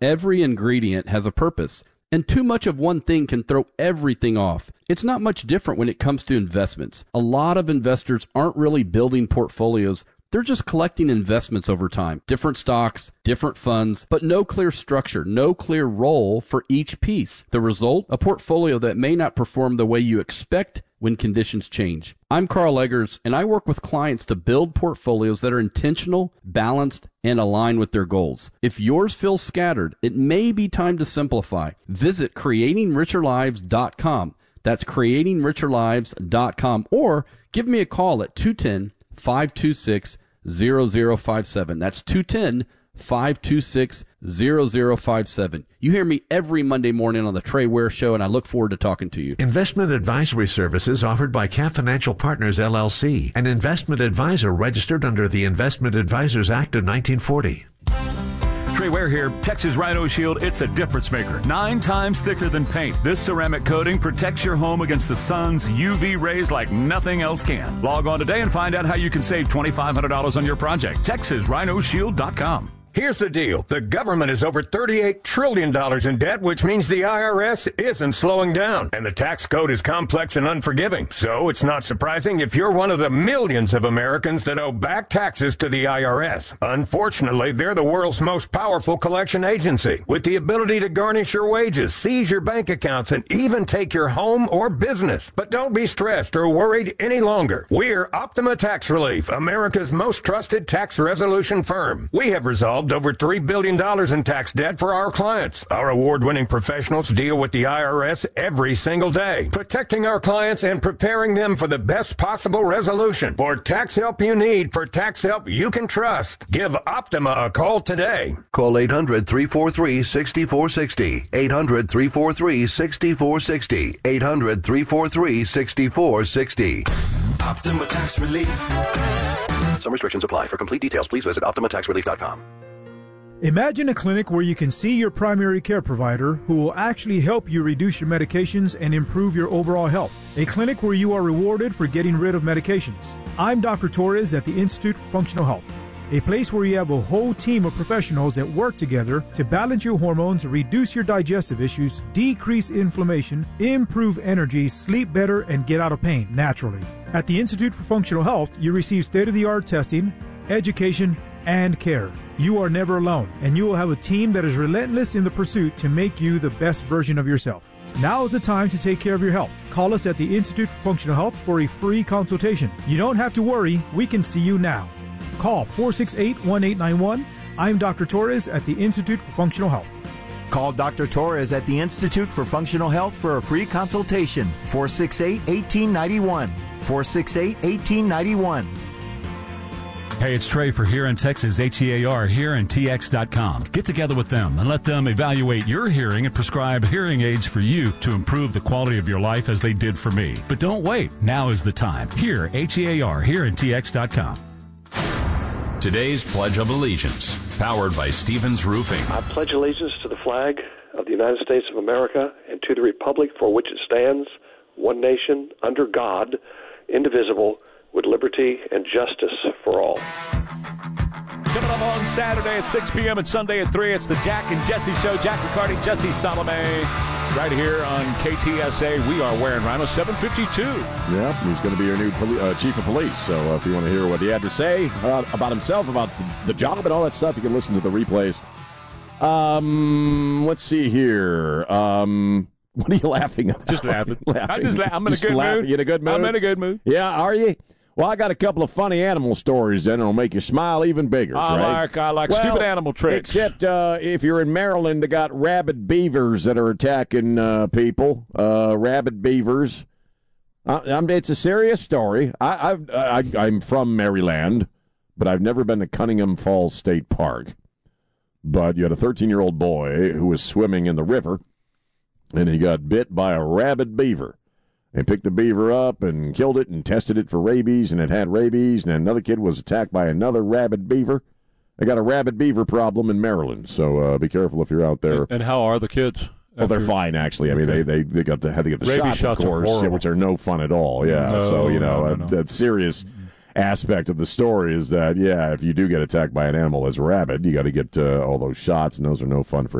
Every ingredient has a purpose, and too much of one thing can throw everything off. It's not much different when it comes to investments. A lot of investors aren't really building portfolios. They're just collecting investments over time. Different stocks, different funds, but no clear structure, no clear role for each piece. The result? A portfolio that may not perform the way you expect when conditions change. I'm Carl Eggers, and I work with clients to build portfolios that are intentional, balanced, and aligned with their goals. If yours feels scattered, it may be time to simplify. Visit creatingricherlives.com. That's creatingricherlives.com, or give me a call at 210-526-0057. That's 210-526-0057. You hear me every Monday morning on the Trey Ware Show, and I look forward to talking to you. Investment advisory services offered by Cap Financial Partners, LLC, an investment advisor registered under the Investment Advisors Act of 1940. Trey Ware here. Texas Rhino Shield, it's a difference maker. 9 times thicker than paint. This ceramic coating protects your home against the sun's UV rays like nothing else can. Log on today and find out how you can save $2,500 on your project. TexasRhinoShield.com. Here's the deal. The government is over $38 trillion in debt, which means the IRS isn't slowing down. And the tax code is complex and unforgiving. So it's not surprising if you're one of the millions of Americans that owe back taxes to the IRS. Unfortunately, they're the world's most powerful collection agency, with the ability to garnish your wages, seize your bank accounts, and even take your home or business. But don't be stressed or worried any longer. We're Optima Tax Relief, America's most trusted tax resolution firm. We have resolved over $3 billion in tax debt for our clients. Our award-winning professionals deal with the IRS every single day, protecting our clients and preparing them for the best possible resolution. For tax help you need, for tax help you can trust, give Optima a call today. Call 800-343-6460. 800-343-6460. 800-343-6460. Optima Tax Relief. Some restrictions apply. For complete details, please visit OptimaTaxRelief.com. Imagine a clinic where you can see your primary care provider who will actually help you reduce your medications and improve your overall health. A clinic where you are rewarded for getting rid of medications. I'm Dr. Torres at the Institute for Functional Health. A place where you have a whole team of professionals that work together to balance your hormones, reduce your digestive issues, decrease inflammation, improve energy, sleep better, and get out of pain naturally. At the Institute for Functional Health, you receive state-of-the-art testing, education, and care. You are never alone, and you will have a team that is relentless in the pursuit to make you the best version of yourself. Now is the time to take care of your health. Call us at the Institute for Functional Health for a free consultation. You don't have to worry. We can see you now. Call 468-1891. I'm Dr. Torres at the Institute for Functional Health. Call Dr. Torres at the Institute for Functional Health for a free consultation. 468-1891. 468-1891. Hey, it's Trey for Here in Texas, HEAR, HearandTX.com. Get together with them and let them evaluate your hearing and prescribe hearing aids for you to improve the quality of your life as they did for me. But don't wait. Now is the time. Here, HEAR, HearandTX.com. Today's Pledge of Allegiance, powered by Stevens Roofing. I pledge allegiance to the flag of the United States of America and to the republic for which it stands, one nation, under God, indivisible, with liberty and justice for all. Coming up on Saturday at 6 p.m. and Sunday at 3, it's the Jack and Jesse Show. Jack Riccardi, Jesse Salome, right here on KTSA. We are wearing Rhino 752. Yeah, he's going to be your new chief of police. So if you want to hear what he had to say about himself, about the job and all that stuff, you can listen to the replays. Let's see here. What are you laughing at? Just laughing. I'm in a good mood. You in a good mood? I'm in a good mood. Yeah, are you? Well, I got a couple of funny animal stories then that'll make you smile even bigger, I like stupid animal tricks. Except if you're in Maryland, they got rabid beavers that are attacking people. Rabid beavers. It's a serious story. I'm from Maryland, but I've never been to Cunningham Falls State Park. But you had a 13-year-old boy who was swimming in the river, and he got bit by a rabid beaver. They picked the beaver up and killed it and tested it for rabies, and it had rabies, and another kid was attacked by another rabid beaver. They got a rabid beaver problem in Maryland, so be careful if you're out there. And how are the kids? Well, they're fine, actually. I mean, they had to get the shots, of course, which are no fun at all. Yeah, that serious aspect of the story is that, if you do get attacked by an animal that's rabid, you got to get all those shots, and those are no fun for